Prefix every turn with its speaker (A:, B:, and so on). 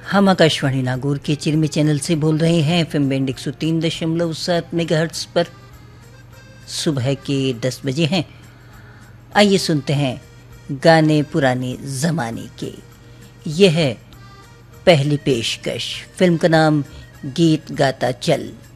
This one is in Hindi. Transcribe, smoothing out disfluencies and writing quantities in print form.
A: हम आकाशवाणी नागौर के चिरमी चैनल से बोल रहे हैं। एफएम बैंड 103.7 मेगाहर्ट्ज पर सुबह के 10 बजे हैं। आइए सुनते हैं गाने पुराने ज़माने के। यह है पहली पेशकश। फिल्म का नाम गीत गाता चल।